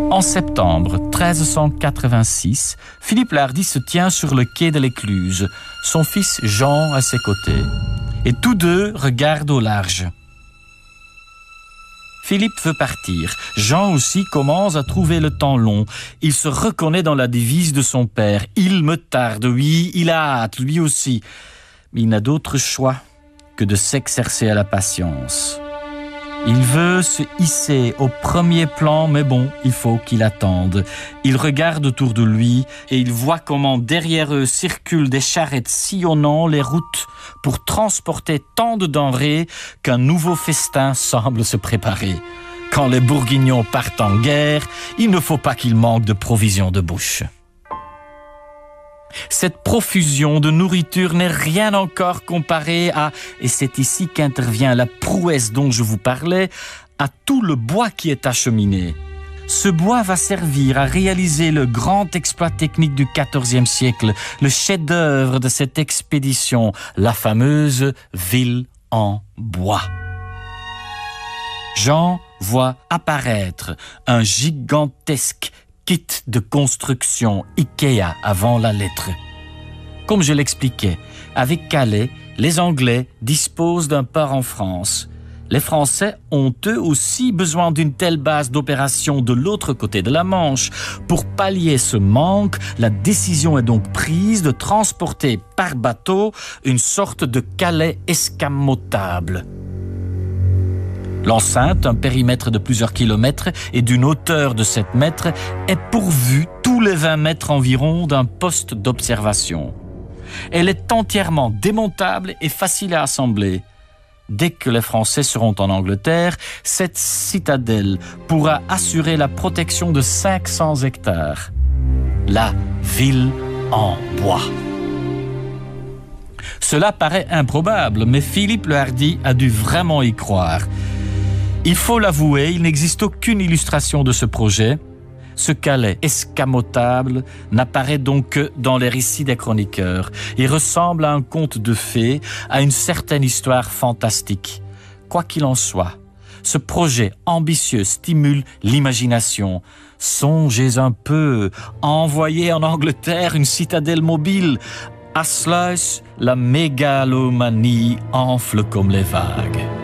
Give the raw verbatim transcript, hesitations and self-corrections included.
En septembre treize cent quatre-vingt-six, Philippe le Hardi se tient sur le quai de l'Écluse, son fils Jean à ses côtés, et tous deux regardent au large. Philippe veut partir. Jean aussi commence à trouver le temps long. Il se reconnaît dans la devise de son père. Il me tarde, oui, il a hâte, lui aussi. Mais il n'a d'autre choix que de s'exercer à la patience. Il veut se hisser au premier plan, mais bon, il faut qu'il attende. Il regarde autour de lui et il voit comment derrière eux circulent des charrettes sillonnant les routes pour transporter tant de denrées qu'un nouveau festin semble se préparer. Quand les Bourguignons partent en guerre, il ne faut pas qu'ils manquent de provisions de bouche. Cette profusion de nourriture n'est rien encore comparée à, et c'est ici qu'intervient la prouesse dont je vous parlais, à tout le bois qui est acheminé. Ce bois va servir à réaliser le grand exploit technique du quatorzième siècle, le chef-d'œuvre de cette expédition, la fameuse ville en bois. Jean voit apparaître un gigantesque kit de construction Ikea avant la lettre. Comme je l'expliquais, avec Calais, les Anglais disposent d'un port en France. Les Français ont eux aussi besoin d'une telle base d'opération de l'autre côté de la Manche. Pour pallier ce manque, la décision est donc prise de transporter par bateau une sorte de Calais escamotable. L'enceinte, un périmètre de plusieurs kilomètres et d'une hauteur de sept mètres, est pourvue tous les vingt mètres environ d'un poste d'observation. Elle est entièrement démontable et facile à assembler. Dès que les Français seront en Angleterre, cette citadelle pourra assurer la protection de cinq cents hectares. La ville en bois. Cela paraît improbable, mais Philippe le Hardi a dû vraiment y croire. Il faut l'avouer, il n'existe aucune illustration de ce projet. Ce Calais escamotable n'apparaît donc que dans les récits des chroniqueurs. Il ressemble à un conte de fées, à une certaine histoire fantastique. Quoi qu'il en soit, ce projet ambitieux stimule l'imagination. Songez un peu, envoyer en Angleterre une citadelle mobile. À Sluis, la mégalomanie enfle comme les vagues.